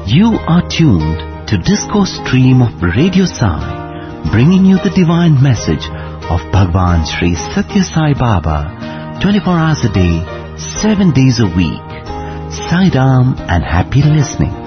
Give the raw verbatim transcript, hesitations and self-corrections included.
You are tuned to Discourse Stream of Radio Sai, bringing you the divine message of Bhagwan Sri Satya Sai Baba, twenty-four hours a day, seven days a week. Sai Ram and happy listening.